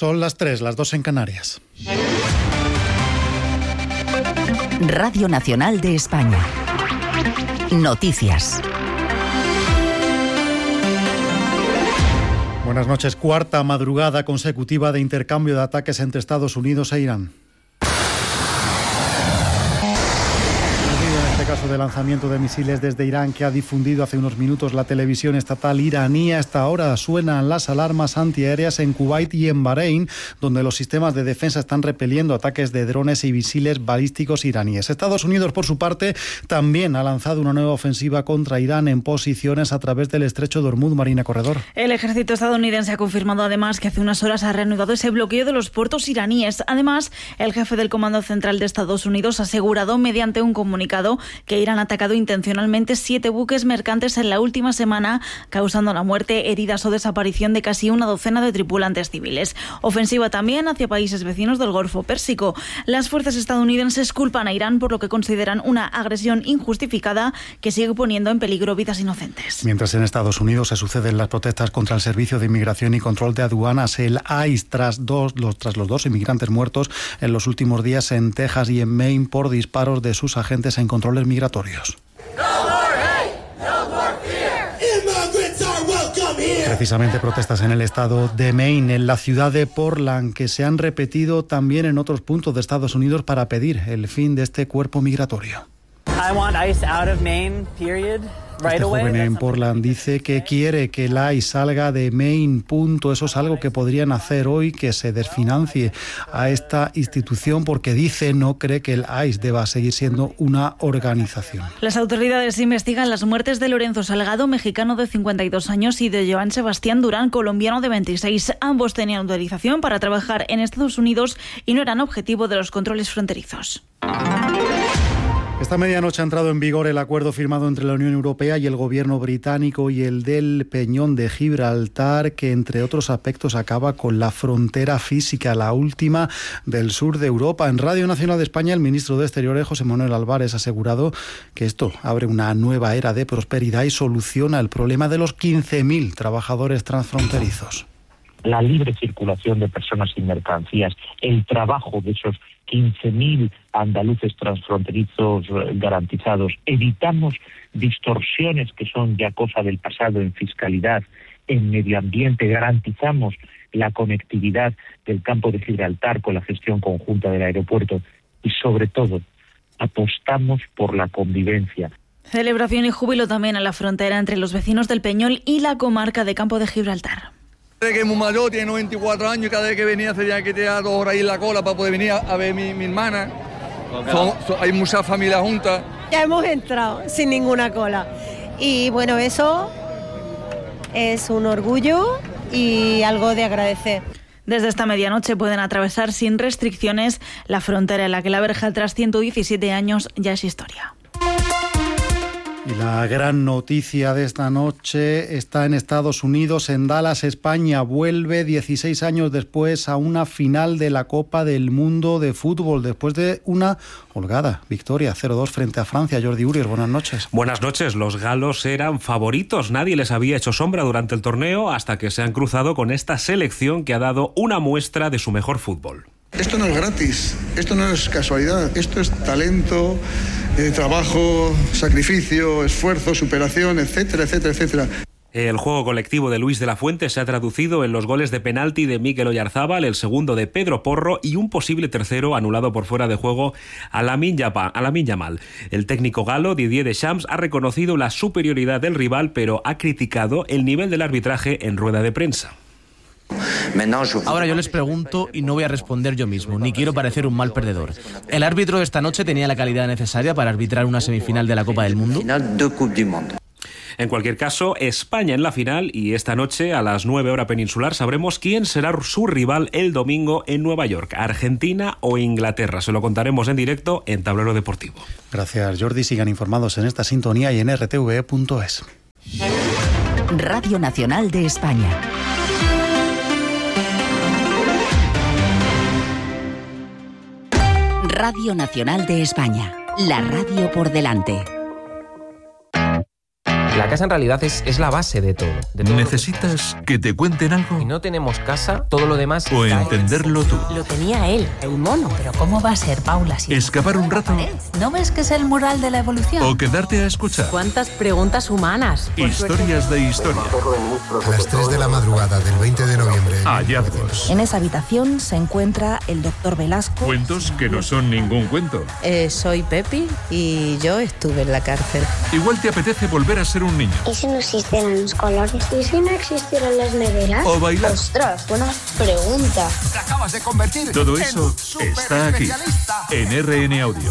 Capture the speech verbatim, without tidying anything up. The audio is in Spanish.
Son las tres, las dos en Canarias. Radio Nacional de España. Noticias. Buenas noches. Cuarta madrugada consecutiva de intercambio de ataques entre Estados Unidos e Irán. En este caso de lanzamiento de misiles desde Irán que ha difundido hace unos minutos la televisión estatal iraní. A esta hora suenan las alarmas antiaéreas en Kuwait y en Bahrein, donde los sistemas de defensa están repeliendo ataques de drones y misiles balísticos iraníes. Estados Unidos, por su parte, también ha lanzado una nueva ofensiva contra Irán en posiciones a través del estrecho de Hormuz. Marina Corredor. El ejército estadounidense ha confirmado además que hace unas horas ha reanudado ese bloqueo de los puertos iraníes. Además, el jefe del Comando Central de Estados Unidos ha asegurado mediante un comunicado que Irán ha atacado intencionalmente siete buques mercantes en la última semana, causando la muerte, heridas o desaparición de casi una docena de tripulantes civiles. Ofensiva también hacia países vecinos del Golfo Pérsico. Las fuerzas estadounidenses culpan a Irán por lo que consideran una agresión injustificada que sigue poniendo en peligro vidas inocentes. Mientras en Estados Unidos se suceden las protestas contra el Servicio de Inmigración y Control de Aduanas, el I C E, tras, dos, los, tras los dos inmigrantes muertos en los últimos días en Texas y en Maine por disparos de sus agentes en controles migratorios. Precisamente protestas en el estado de Maine, en la ciudad de Portland, que se han repetido también en otros puntos de Estados Unidos para pedir el fin de este cuerpo migratorio. I want ICE out of Maine, period. Este joven en Portland dice que quiere que el I C E salga de Maine, punto. Eso es algo que podrían hacer hoy, que se desfinancie a esta institución, porque dice no cree que el I C E deba seguir siendo una organización. Las autoridades investigan las muertes de Lorenzo Salgado, mexicano de cincuenta y dos años, y de Joan Sebastián Durán, colombiano de veintiséis. Ambos tenían autorización para trabajar en Estados Unidos y no eran objetivo de los controles fronterizos. Esta medianoche ha entrado en vigor el acuerdo firmado entre la Unión Europea y el gobierno británico y el del Peñón de Gibraltar, que entre otros aspectos acaba con la frontera física, la última del sur de Europa. En Radio Nacional de España, el ministro de Exteriores, José Manuel Álvarez, ha asegurado que esto abre una nueva era de prosperidad y soluciona el problema de los quince mil trabajadores transfronterizos. La libre circulación de personas y mercancías, el trabajo de esos quince mil andaluces transfronterizos garantizados. Evitamos distorsiones que son ya cosa del pasado en fiscalidad, en medio ambiente. Garantizamos la conectividad del campo de Gibraltar con la gestión conjunta del aeropuerto y, sobre todo, apostamos por la convivencia. Celebración y júbilo también a la frontera entre los vecinos del Peñol y la comarca de Campo de Gibraltar. Que es muy mayor, tiene noventa y cuatro años, y cada vez que venía tenía que tirar dos horas ahí en la cola para poder venir a ver a mi, mi hermana. Son, son, hay muchas familias juntas. Ya hemos entrado sin ninguna cola. Y bueno, eso es un orgullo y algo de agradecer. Desde esta medianoche pueden atravesar sin restricciones la frontera en la que la verja tras ciento diecisiete años ya es historia. Y la gran noticia de esta noche está en Estados Unidos, en Dallas. España vuelve dieciséis años después a una final de la Copa del Mundo de Fútbol, después de una holgada victoria cero dos frente a Francia. Jordi Urias, buenas noches. Buenas noches. Los galos eran favoritos. Nadie les había hecho sombra durante el torneo hasta que se han cruzado con esta selección que ha dado una muestra de su mejor fútbol. Esto no es gratis, esto no es casualidad, esto es talento, eh, trabajo, sacrificio, esfuerzo, superación, etcétera, etcétera, etcétera. El juego colectivo de Luis de la Fuente se ha traducido en los goles de penalti de Mikel Oyarzábal, el segundo de Pedro Porro y un posible tercero anulado por fuera de juego a Lamine Yamal. El técnico galo Didier Deschamps ha reconocido la superioridad del rival, pero ha criticado el nivel del arbitraje en rueda de prensa. Ahora yo les pregunto y no voy a responder yo mismo, ni quiero parecer un mal perdedor. ¿El árbitro de esta noche tenía la calidad necesaria para arbitrar una semifinal de la Copa del Mundo? En cualquier caso, España en la final, y esta noche a las nueve hora peninsular sabremos quién será su rival el domingo en Nueva York, Argentina o Inglaterra. Se lo contaremos en directo en Tablero Deportivo. Gracias, Jordi. Sigan informados en esta sintonía y en r t v punto es. Radio Nacional de España. Radio Nacional de España, la radio por delante. La casa en realidad es, es la base de todo. De todo ¿Necesitas que te cuenten algo? Si no tenemos casa, todo lo demás... O entenderlo tú. Lo tenía él, el mono. Pero ¿cómo va a ser, Paula? Si ¿Escapar un rato? ¿No ves que es el mural de la evolución? ¿O quedarte a escuchar? ¿Cuántas preguntas humanas? Historias de historia. A las tres de la madrugada del veinte de noviembre. Hallazgos. En esa habitación se encuentra el doctor Velasco. Cuentos que no son ningún cuento. Eh, soy Pepi y yo estuve en la cárcel. Igual te apetece volver a ser un niño. ¿Y si no existieran los colores? ¿Y si no existieran las neveras? O bailar. Ostras, buena pregunta. Te acabas de convertir. Todo eso está aquí, en R N Audio.